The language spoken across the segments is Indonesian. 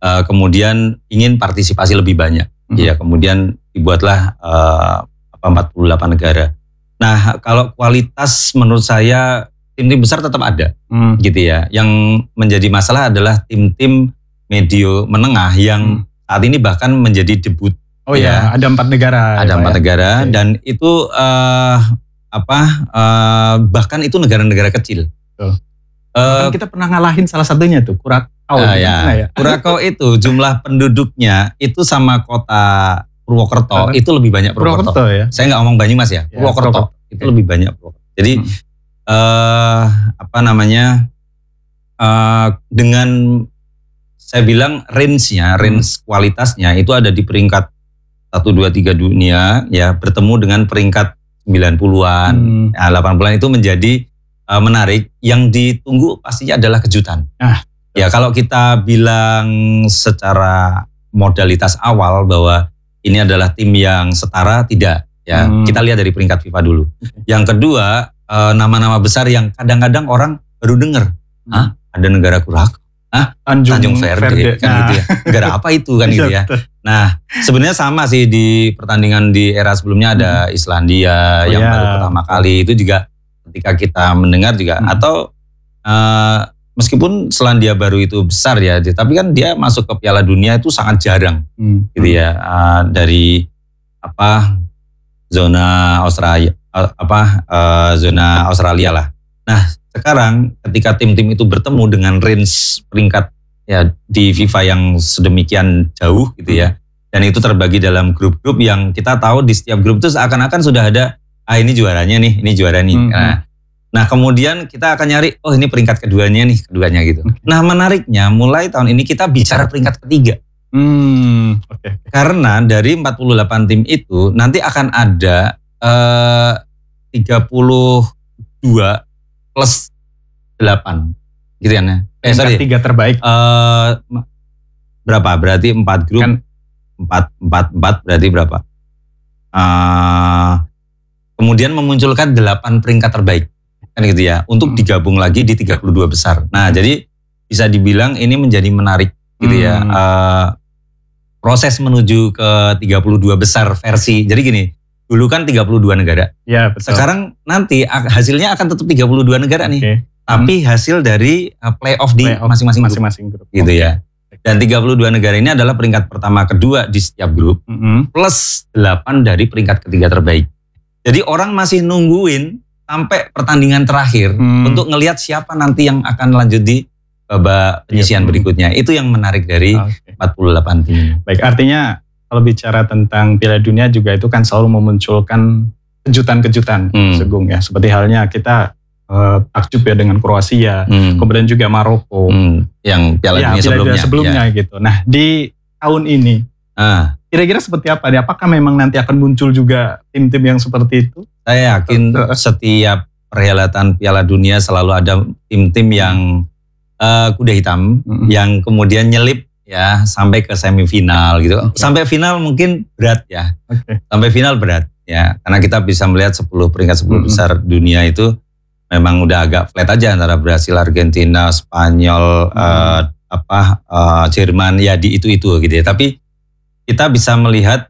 kemudian ingin partisipasi lebih banyak. Ya, kemudian dibuatlah 48 negara. Nah, kalau kualitas menurut saya tim-tim besar tetap ada, gitu ya. Yang menjadi masalah adalah tim-tim medio menengah yang saat ini bahkan menjadi debut. Oh ya, ada 4 negara. Ada 4 negara, dan itu bahkan itu negara-negara kecil. Bahkan kita pernah ngalahin salah satunya tuh, Kurakau. Kurakau itu jumlah penduduknya itu sama kota Purwokerto itu lebih banyak Purwokerto. Ya? Saya nggak ngomong Banyumas ya, Purwokerto itu lebih banyak Purwokerto. Jadi dengan saya bilang range kualitasnya itu ada di peringkat 1, 2, 3 dunia ya, bertemu dengan peringkat 90-an, 80-an itu menjadi menarik. Yang ditunggu pastinya adalah kejutan. Ya kalau kita bilang secara modalitas awal bahwa ini adalah tim yang setara, tidak ya. Kita lihat dari peringkat FIFA dulu. Yang kedua, nama-nama besar yang kadang-kadang orang baru dengar. Ada negara Kurakau, Tanjung Verde kan gitu ya. Negara apa itu kan gitu ya. Nah, sebenarnya sama sih di pertandingan di era sebelumnya ada Islandia yang baru pertama kali, itu juga ketika kita mendengar juga atau meskipun Selandia Baru itu besar ya, tapi kan dia masuk ke Piala Dunia itu sangat jarang, gitu ya, dari zona Australia lah. Nah sekarang ketika tim-tim itu bertemu dengan range peringkat ya di FIFA yang sedemikian jauh gitu ya, dan itu terbagi dalam grup-grup yang kita tahu di setiap grup itu seakan-akan sudah ada ini juaranya nih, ini juara nih. Nah kemudian kita akan nyari, ini peringkat keduanya gitu. Nah menariknya mulai tahun ini kita bicara peringkat ketiga. Karena dari 48 tim itu nanti akan ada 32 plus 8 gitu kan ya. Peringkat 3 terbaik. Berapa? Berarti 4 grup. Kan 4 berarti berapa? Kemudian memunculkan 8 peringkat terbaik. Kan gitu ya, untuk digabung lagi di 32 besar. Nah jadi bisa dibilang ini menjadi menarik gitu ya, proses menuju ke 32 besar versi. Jadi gini, dulu kan 32 negara, ya, betul. Sekarang nanti hasilnya akan tetap 32 negara nih, tapi hasil dari playoff di masing-masing grup gitu ya. Dan 32 negara ini adalah peringkat pertama, kedua di setiap grup, plus 8 dari peringkat ketiga terbaik. Jadi orang masih nungguin sampai pertandingan terakhir untuk ngelihat siapa nanti yang akan lanjut di babak penyisihan berikutnya. Itu yang menarik dari 48 tim. Baik, artinya kalau bicara tentang Piala Dunia juga itu kan selalu memunculkan kejutan-kejutan, Sugeng ya. Seperti halnya kita takjub ya dengan Kroasia, kemudian juga Maroko. Yang Piala Dunia sebelumnya gitu. Nah di tahun ini kira-kira seperti apa nih? Apakah memang nanti akan muncul juga tim-tim yang seperti itu? Saya yakin setiap perhelatan Piala Dunia selalu ada tim-tim yang kuda hitam, yang kemudian nyelip ya sampai ke semifinal gitu. Sampai final mungkin berat ya. Sampai final berat ya. Karena kita bisa melihat 10 peringkat 10 besar dunia itu memang udah agak flat aja antara Brasil, Argentina, Spanyol, Jerman ya di itu gitu ya. Tapi kita bisa melihat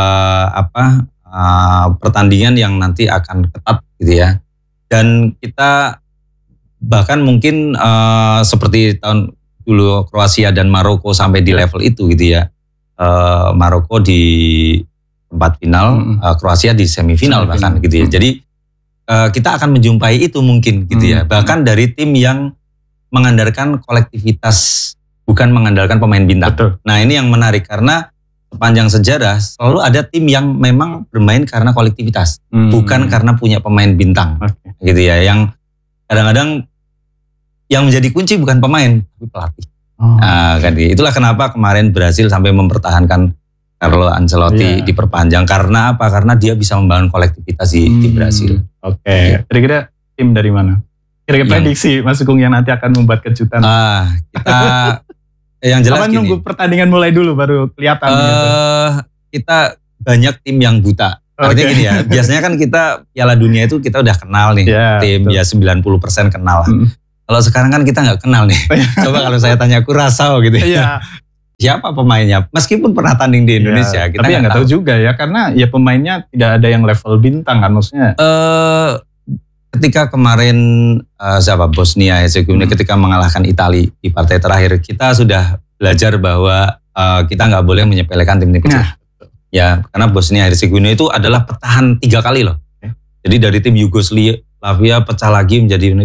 pertandingan yang nanti akan ketat gitu ya. Dan kita bahkan mungkin seperti tahun dulu Kroasia dan Maroko sampai di level itu gitu ya. Maroko di tempat final, Kroasia di semifinal bahkan gitu ya. Jadi kita akan menjumpai itu mungkin gitu ya. Bahkan dari tim yang mengandalkan kolektivitas, bukan mengandalkan pemain bintang. Betul. Nah ini yang menarik karena sepanjang sejarah selalu ada tim yang memang bermain karena kolektivitas, bukan karena punya pemain bintang, gitu ya. Yang kadang-kadang yang menjadi kunci bukan pemain, tapi pelatih. Kan, itulah kenapa kemarin Brasil sampai mempertahankan Carlo Ancelotti diperpanjang. Karena apa? Karena dia bisa membangun kolektivitas di Brasil. Kira-kira tim dari mana? Kira-kira prediksi Mas Sugeng yang nanti akan membuat kejutan. Kita yang jelas gini. Nunggu pertandingan mulai dulu baru kelihatan gitu. Kita banyak tim yang buta. Artinya gini ya, biasanya kan kita Piala Dunia itu kita udah kenal nih, tim betul. Ya 90% kenal. Kalau sekarang kan kita nggak kenal nih. Coba kalau saya tanya Curaçao gitu ya. siapa pemainnya. Meskipun pernah tanding di Indonesia, kita tapi nggak tahu juga ya, karena ya pemainnya tidak ada yang level bintang kan maksudnya. Ketika kemarin siapa Bosnia Herzegovina ketika mengalahkan Italia di partai terakhir, kita sudah belajar bahwa kita nggak boleh menyepelekan tim kecil. Ya, karena Bosnia Herzegovina itu adalah petahan 3 kali loh. Jadi dari tim Yugoslavia pecah lagi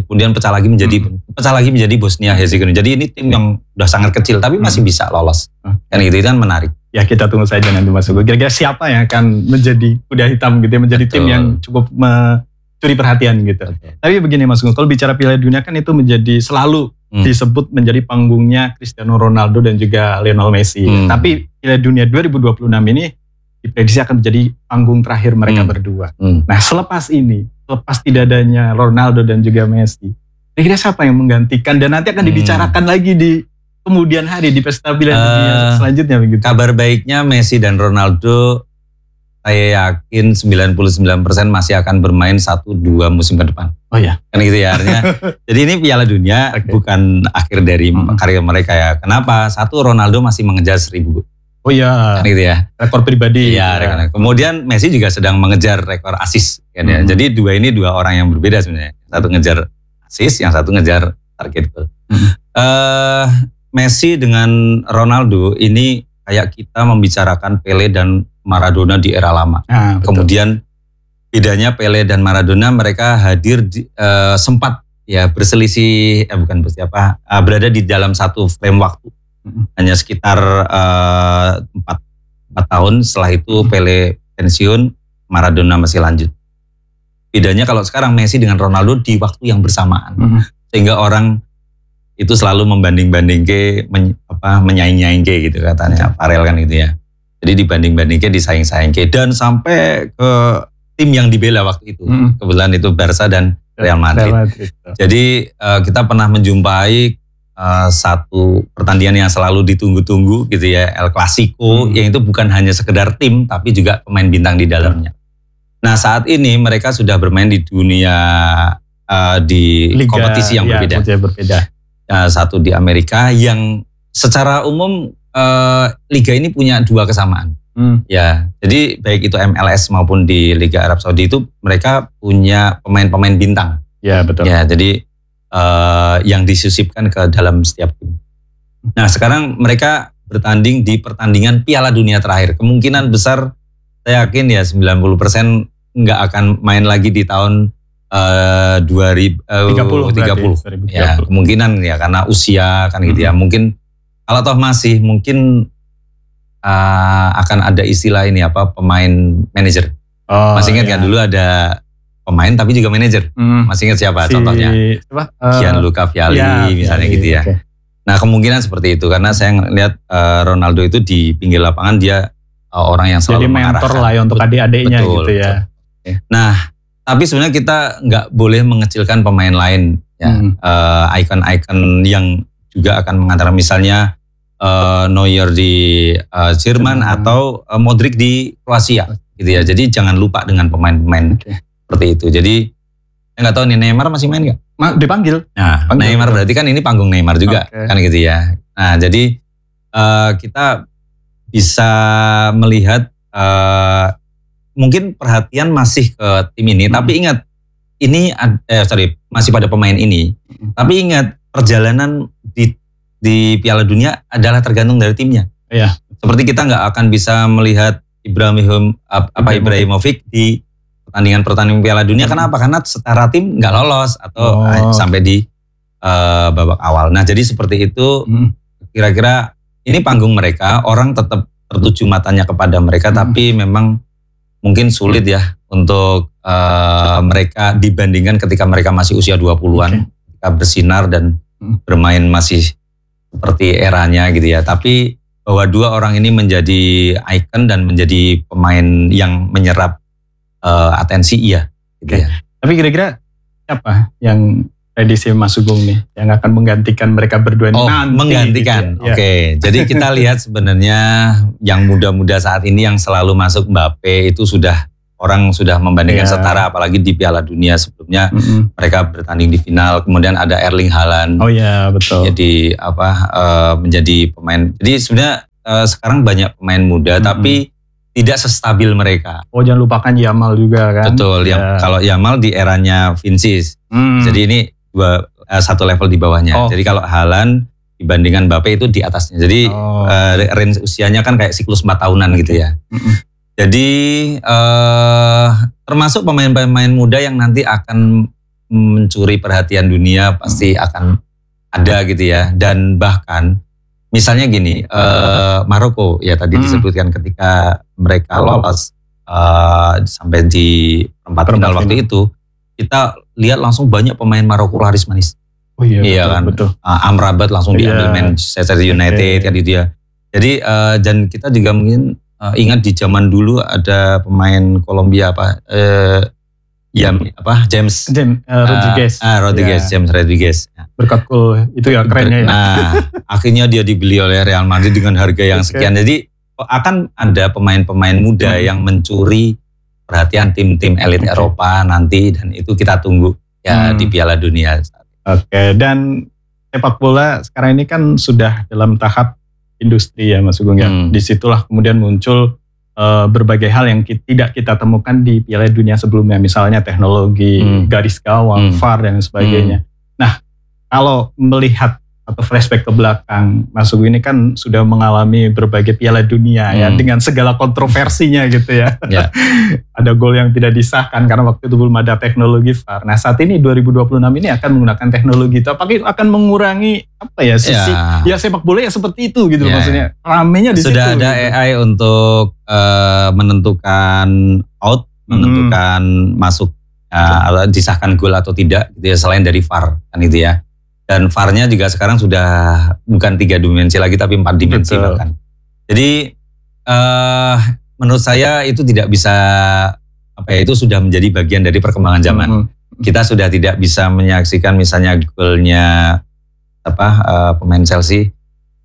menjadi Bosnia Herzegovina. Jadi ini tim yang udah sangat kecil tapi masih bisa lolos. Kan itu kan menarik. Ya kita tunggu saja nanti Mas Hugo. Kira-kira siapa yang akan menjadi kuda hitam gitu ya, menjadi tim yang cukup mencuri perhatian gitu. Tapi begini Mas Hugo, kalau bicara Piala Dunia kan itu menjadi selalu disebut menjadi panggungnya Cristiano Ronaldo dan juga Lionel Messi. Tapi Piala Dunia 2026 ini diprediksi akan menjadi panggung terakhir mereka berdua. Nah selepas tidak adanya Ronaldo dan juga Messi, kira-kira siapa yang menggantikan dan nanti akan dibicarakan lagi di kemudian hari di pesta Piala Dunia selanjutnya begitu? Kabar baiknya Messi dan Ronaldo saya yakin 99% masih akan bermain 1-2 musim ke depan. Oh ya. Kan gitu ya artinya. Jadi ini Piala Dunia bukan akhir dari karir mereka ya. Kenapa? Satu, Ronaldo masih mengejar 1000. Oh iya, kan gitu ya. Rekor pribadi. Iya, ya. Kemudian Messi juga sedang mengejar rekor assist. Kan ya. Jadi dua orang yang berbeda sebenarnya. Satu ngejar assist, yang satu ngejar target goal. Messi dengan Ronaldo ini kayak kita membicarakan Pele dan Maradona di era lama. Kemudian bedanya Pele dan Maradona, mereka hadir sempat ya berselisih, berada di dalam satu frame waktu. Hanya sekitar 4 tahun setelah itu Pele pensiun, Maradona masih lanjut. Bedanya kalau sekarang Messi dengan Ronaldo di waktu yang bersamaan. Sehingga orang itu selalu membanding-bandingke, menyaing-nyaingke gitu katanya Farel kan gitu ya. Jadi dibanding-bandingke, disaing-saingke dan sampai ke tim yang dibela waktu itu. Kebetulan itu Barca dan Real Madrid. Jadi kita pernah menjumpai satu pertandingan yang selalu ditunggu-tunggu gitu ya, El Clasico, yang itu bukan hanya sekedar tim tapi juga pemain bintang di dalamnya. Nah saat ini mereka sudah bermain di dunia di Liga, kompetisi yang berbeda. Satu di Amerika yang secara umum liga ini punya 2 kesamaan. Ya, jadi baik itu MLS maupun di Liga Arab Saudi itu mereka punya pemain-pemain bintang. Ya betul. Ya jadi yang disusipkan ke dalam setiap tim. Nah sekarang mereka bertanding di pertandingan Piala Dunia terakhir. Kemungkinan besar saya yakin ya 90% nggak akan main lagi di tahun 2030. Ya kemungkinan ya karena usia kan gitu ya. Mungkin kalau toh masih mungkin akan ada istilah ini pemain manajer. Masih ingat kan dulu ada pemain tapi juga manajer. Masih ingat siapa contohnya? Gianluca Vialli misalnya gitu ya. Okay. Nah kemungkinan seperti itu karena saya lihat Ronaldo itu di pinggir lapangan dia orang yang selalu mengarahkan. Jadi mentor lah ya untuk adik-adiknya gitu ya. Okay. Nah tapi sebenarnya kita nggak boleh mengecilkan pemain lain ya. Icon-icon yang juga akan mengantarkan misalnya Neuer di Jerman atau Modric di Kroasia gitu ya. Jadi jangan lupa dengan pemain-pemain seperti itu. Jadi saya nggak tahu nih Neymar masih main nggak? Dipanggil. Nah Neymar berarti kan ini panggung Neymar juga kan gitu ya. Nah jadi kita bisa melihat mungkin perhatian masih ke tim ini. Tapi ingat ini masih pada pemain ini. Tapi ingat perjalanan di Piala Dunia adalah tergantung dari timnya. Iya. Seperti kita nggak akan bisa melihat Ibrahimovic di pertandingan Piala Dunia. Kenapa? Karena setara tim nggak lolos atau sampai di babak awal. Nah jadi seperti itu kira-kira ini panggung mereka. Orang tetap tertuju matanya kepada mereka, tapi memang mungkin sulit ya untuk mereka dibandingkan ketika mereka masih usia 20-an. Ketika bersinar dan bermain masih seperti eranya gitu ya. Tapi bahwa 2 orang ini menjadi ikon dan menjadi pemain yang menyerap atensi gitu ya. Tapi kira-kira siapa yang prediksi Mas Sugeng nih yang akan menggantikan mereka berdua nanti? Menggantikan. Gitu ya. Oke. Jadi kita lihat sebenarnya yang muda-muda saat ini yang selalu masuk Mbappe itu sudah orang sudah membandingkan setara, apalagi di Piala Dunia sebelumnya mereka bertanding di final. Kemudian ada Erling Haaland. Oh iya, betul. Jadi menjadi pemain. Jadi sebenarnya sekarang banyak pemain muda tapi tidak sestabil mereka. Oh, jangan lupakan Yamal juga kan. Betul. Kalau Yamal di eranya Vinicius. Jadi ini satu level di bawahnya. Jadi kalau Haaland dibandingkan Mbappe itu di atasnya. Jadi range usianya kan kayak siklus 4 tahunan gitu ya. Jadi termasuk pemain-pemain muda yang nanti akan mencuri perhatian dunia pasti akan ada gitu ya. Dan bahkan misalnya gini, Maroko ya tadi disebutkan ketika mereka lolos sampai di perempat final waktu itu, kita lihat langsung banyak pemain Maroko laris manis. Oh iya, betul, kan. Betul. Amrabat langsung diambil Manchester United kan itu ya. Jadi dan kita juga mungkin ingat di zaman dulu ada pemain Kolombia James Rodriguez. James Rodriguez. Berkat gol itu ya kerennya ya. Nah, akhirnya dia dibeli oleh Real Madrid dengan harga yang sekian. Jadi akan ada pemain-pemain muda yang mencuri perhatian tim-tim elit Eropa nanti, dan itu kita tunggu ya di Piala Dunia. Oke, dan sepak bola sekarang ini kan sudah dalam tahap industri ya Mas Sugeng ya. Disitulah kemudian muncul berbagai hal yang tidak kita temukan di Piala Dunia sebelumnya. Misalnya teknologi, garis gawang, VAR dan sebagainya. Nah, kalau melihat atau flashback ke belakang, Mas Sugeng ini kan sudah mengalami berbagai Piala Dunia ya, dengan segala kontroversinya gitu ya. Ada gol yang tidak disahkan karena waktu itu belum ada teknologi VAR. Nah saat ini 2026 ini akan menggunakan teknologi itu. Apakah itu akan mengurangi sisi sepak bola ya seperti itu gitu maksudnya. Ramenya di situ. Sudah ada gitu. AI untuk menentukan out, menentukan masuk disahkan gol atau tidak gitu ya, selain dari VAR kan itu ya. Dan VAR-nya juga sekarang sudah bukan 3 dimensi lagi tapi 4 dimensi bahkan. Jadi menurut saya itu tidak bisa itu sudah menjadi bagian dari perkembangan zaman. Kita sudah tidak bisa menyaksikan misalnya golnya pemain Chelsea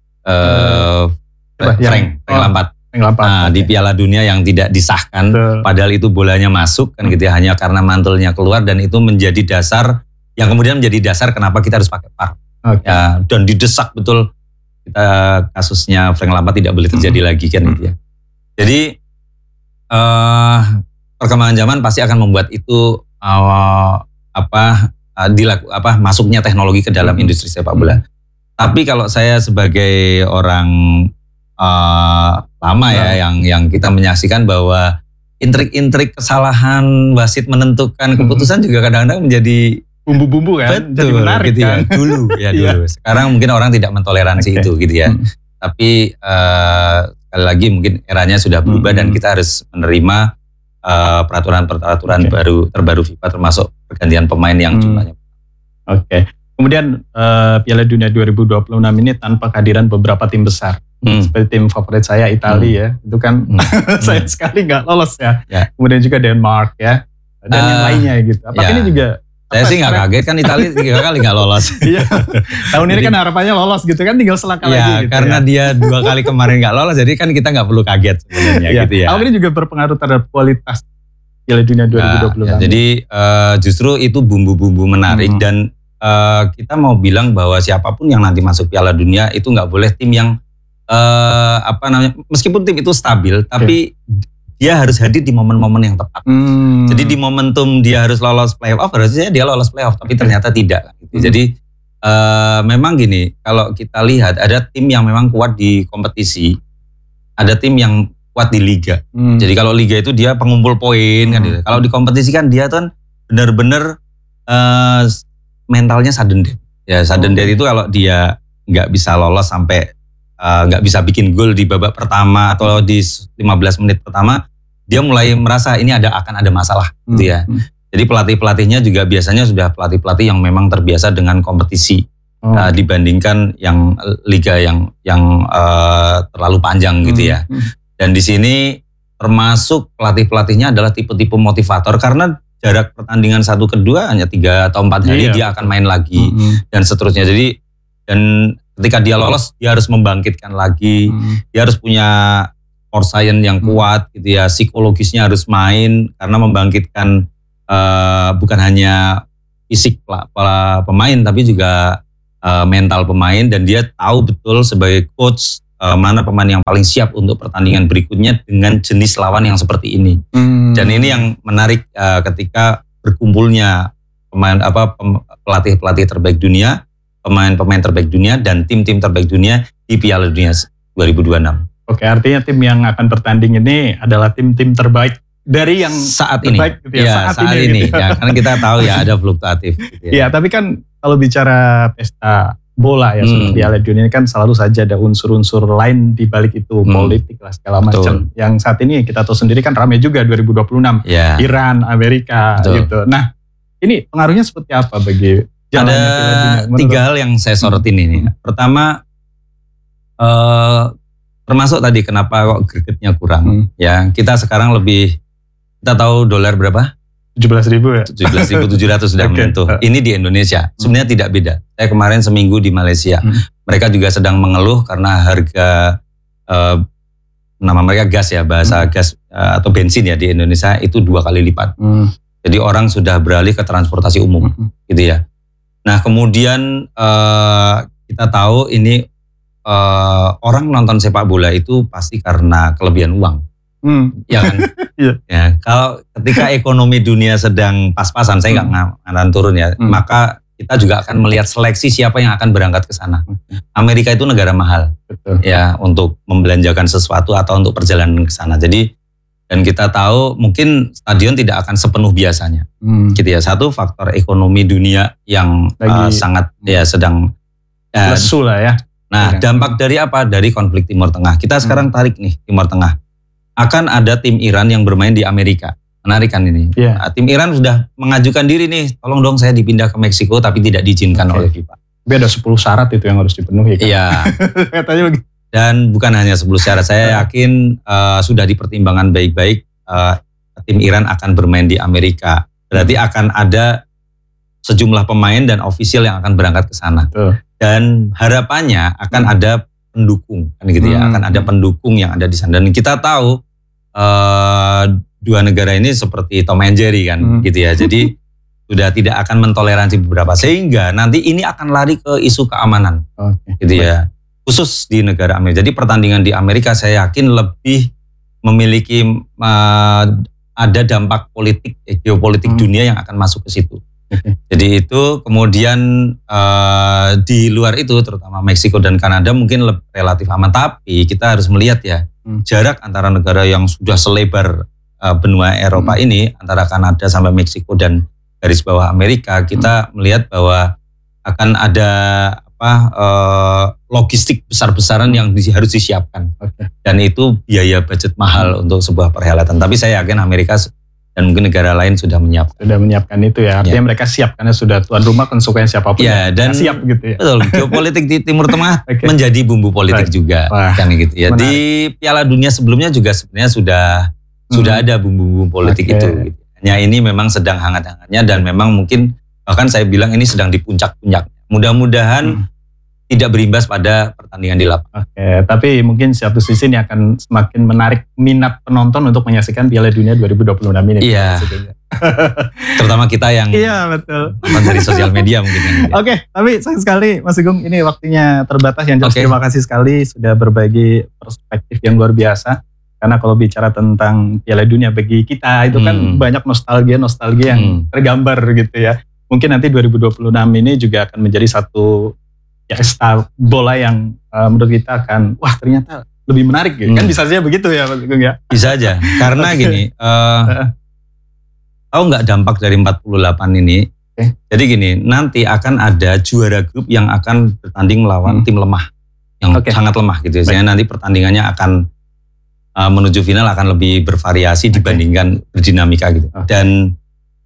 Frank Lampard. Di Piala Dunia yang tidak disahkan, padahal itu bolanya masuk kan gitu ya, hanya karena mantelnya keluar, dan itu menjadi dasar yang kemudian menjadi dasar kenapa kita harus pakai VAR. Ya, dan didesak betul kita kasusnya Frank Lampard tidak boleh terjadi lagi kan gitu ya. Jadi perkembangan zaman pasti akan membuat itu masuknya teknologi ke dalam industri sepak bola. Tapi kalau saya sebagai orang lama ya yang kita menyaksikan bahwa intrik-intrik kesalahan wasit menentukan keputusan juga kadang-kadang menjadi bumbu-bumbu kan, betul, jadi menarik gitu kan. Ya. Dulu. Sekarang mungkin orang tidak mentoleransi itu gitu ya. Tapi sekali lagi mungkin eranya sudah berubah dan kita harus menerima peraturan-peraturan terbaru FIFA, termasuk pergantian pemain yang jumlahnya. Kemudian Piala Dunia 2026 ini tanpa kehadiran beberapa tim besar. Seperti tim favorit saya Italia ya, itu kan saya sekali nggak lolos ya. Kemudian juga Denmark ya, dan yang lainnya gitu. Apakah ini juga saya sih nggak kaget kan Italia 3 kali nggak lolos. Tahun ini kan harapannya lolos gitu kan, tinggal selangkah lagi gitu. Karena dia 2 kali kemarin nggak lolos, jadi kan kita nggak perlu kaget sebenarnya gitu ya. Ini juga berpengaruh terhadap kualitas Piala Dunia 2026. Jadi justru itu bumbu-bumbu menarik dan kita mau bilang bahwa siapapun yang nanti masuk Piala Dunia itu nggak boleh tim yang meskipun tim itu stabil, tapi dia harus hadir di momen-momen yang tepat. Jadi di momentum dia harus lolos playoff, harusnya dia lolos playoff, tapi ternyata tidak. Jadi memang gini, kalau kita lihat ada tim yang memang kuat di kompetisi, ada tim yang kuat di liga. Jadi kalau liga itu dia pengumpul poin kan. Kalau di kompetisi kan dia tuh benar-benar mentalnya sudden death. Ya sudden death itu kalau dia nggak bisa lolos sampai nggak bisa bikin gol di babak pertama atau di 15 menit pertama, dia mulai merasa ini akan ada masalah gitu ya. Jadi pelatih-pelatihnya juga biasanya sudah pelatih-pelatih yang memang terbiasa dengan kompetisi dibandingkan yang liga yang terlalu panjang gitu ya. Dan di sini termasuk pelatih-pelatihnya adalah tipe-tipe motivator, karena jarak pertandingan 1 ke 2 hanya 3 atau 4 hari dia akan main lagi dan seterusnya. Jadi dan ketika dia lolos, dia harus membangkitkan lagi, dia harus punya sport science yang kuat gitu ya, psikologisnya harus main karena membangkitkan bukan hanya fisik para pemain tapi juga mental pemain, dan dia tahu betul sebagai coach mana pemain yang paling siap untuk pertandingan berikutnya dengan jenis lawan yang seperti ini. Dan ini yang menarik ketika berkumpulnya pelatih terbaik dunia, pemain-pemain terbaik dunia dan tim-tim terbaik dunia di Piala Dunia 2026. Oke, artinya tim yang akan bertanding ini adalah tim-tim terbaik dari yang saat ini. Gitu ya, saat ini. Gitu. Ya, karena kita tahu ya ada fluktuatif. Gitu ya, tapi kan kalau bicara pesta bola ya seperti Piala Dunia ini kan selalu saja ada unsur-unsur lain di balik itu, politik lah segala macam. Yang saat ini kita tahu sendiri kan ramai juga 2026, Iran, Amerika gitu. Nah, ini pengaruhnya seperti apa bagi jalannya Piala Dunia? Ada 3 hal yang saya sorotin ini. Pertama, termasuk tadi kenapa kok gregetnya kurang. Ya, kita sekarang kita tahu dolar berapa? 17.000 ya? 17.700 sudah menyentuh. Ini di Indonesia. Sebenarnya tidak beda. Saya kemarin seminggu di Malaysia. Mereka juga sedang mengeluh karena harga, nama mereka gas ya, bahasa gas atau bensin ya di Indonesia itu 2 kali lipat. Jadi orang sudah beralih ke transportasi umum gitu ya. Nah kemudian kita tahu ini orang nonton sepak bola itu pasti karena kelebihan uang. Ya kan? Ya, kalau ketika ekonomi dunia sedang pas-pasan, saya nggak ngaran turun ya, maka kita juga akan melihat seleksi siapa yang akan berangkat ke sana. Amerika itu negara mahal, ya, untuk membelanjakan sesuatu atau untuk perjalanan ke sana. Jadi, dan kita tahu mungkin stadion tidak akan sepenuh biasanya, gitu ya. Satu faktor ekonomi dunia yang sangat ya sedang lesu lah ya. Nah, dampak dari apa? Dari konflik Timur Tengah. Kita sekarang tarik nih Timur Tengah. Akan ada tim Iran yang bermain di Amerika. Menarik kan ini. Nah, tim Iran sudah mengajukan diri nih, tolong dong saya dipindah ke Meksiko tapi tidak diizinkan oleh FIFA. Tapi ada 10 syarat itu yang harus dipenuhi kan? Iya. Katanya begitu. Dan bukan hanya 10 syarat, saya yakin sudah dipertimbangkan baik-baik, tim Iran akan bermain di Amerika. Berarti akan ada sejumlah pemain dan ofisial yang akan berangkat ke sana. Dan harapannya akan ada pendukung kan gitu ya, akan ada pendukung yang ada di sana. Dan kita tahu 2 negara ini seperti Tom and Jerry kan gitu ya. Jadi sudah tidak akan mentoleransi beberapa, sehingga nanti ini akan lari ke isu keamanan gitu ya, khusus di negara Amerika. Jadi pertandingan di Amerika saya yakin lebih memiliki ada dampak politik, geopolitik dunia yang akan masuk ke situ. Jadi itu kemudian di luar itu terutama Meksiko dan Kanada mungkin relatif aman, tapi kita harus melihat ya jarak antara negara yang sudah selebar benua Eropa ini, antara Kanada sampai Meksiko dan garis bawah Amerika, kita melihat bahwa akan ada logistik besar-besaran yang harus disiapkan. Dan itu biaya budget mahal untuk sebuah perhelatan. Tapi saya yakin Amerika dan mungkin negara lain sudah menyiapkan. Sudah menyiapkan itu ya, artinya mereka siap karena sudah tuan rumah, konsekuensi siapapun dan siap gitu ya. Betul, geopolitik di Timur Tengah menjadi bumbu politik juga. Kan gitu ya. Menarik. Di Piala Dunia sebelumnya juga sebenarnya sudah ada bumbu-bumbu politik itu. Gitu. Hanya ini memang sedang hangat-hangatnya dan memang mungkin bahkan saya bilang ini sedang di puncak-puncak. Mudah-mudahan tidak berimbas pada pertandingan di lapangan. Tapi mungkin satu sisi ini akan semakin menarik minat penonton untuk menyaksikan Piala Dunia 2026 ini. Iya. Terutama kita yang betul. nonton dari sosial media mungkin. Tapi sayang sekali Mas Agung, ini waktunya terbatas. Yang jelas terima kasih sekali sudah berbagi perspektif yang luar biasa. Karena kalau bicara tentang Piala Dunia bagi kita itu kan banyak nostalgia yang tergambar gitu ya. Mungkin nanti 2026 ini juga akan menjadi satu pesta bola yang menurut kita akan ternyata lebih menarik gitu. Kan bisa saja begitu ya Mas Agung ya. Bisa aja. Karena gini, tahu nggak dampak dari 48 ini? Jadi gini, nanti akan ada juara grup yang akan bertanding melawan tim lemah yang sangat lemah gitu. Jadi nanti pertandingannya akan menuju final akan lebih bervariasi dibandingkan berdinamika gitu. Dan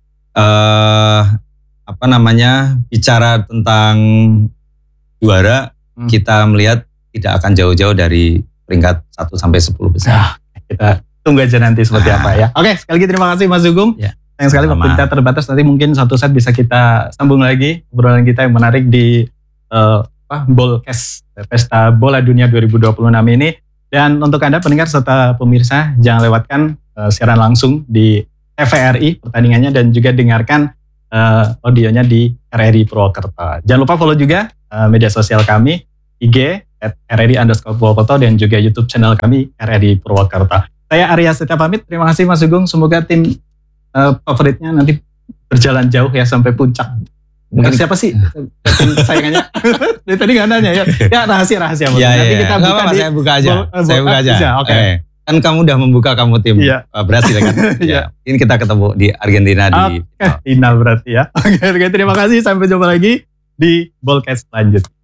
bicara tentang juara, kita melihat tidak akan jauh-jauh dari peringkat 1 sampai 10 besar. Kita tunggu aja nanti seperti apa ya. Oke, sekali lagi terima kasih Mas Agung. Sayang sekali waktu kita terbatas, nanti mungkin satu set bisa kita sambung lagi obrolan kita yang menarik di Ballcast Pesta Bola Dunia 2026 ini. Dan untuk Anda pendengar serta pemirsa, jangan lewatkan siaran langsung di TVRI pertandingannya dan juga dengarkan audionya di RRI Purwokerto. Jangan lupa follow juga media sosial kami, IG @RRI_Purwokerto dan juga YouTube channel kami RRI Purwokerto. Saya Arya Setia pamit, terima kasih Mas Sugeng. Semoga tim favoritnya nanti berjalan jauh ya sampai puncak. Mungkin siapa sih saingannya? Dari tadi nggak nanya ya. Ya rahasia. Nanti kita buka di. Saya buka aja. Oke. Kan kamu udah membuka kamu tim Brasil kan. Ini kita ketemu di Argentina di final berarti ya. Oke, terima kasih. Sampai jumpa lagi di Bolcast selanjutnya.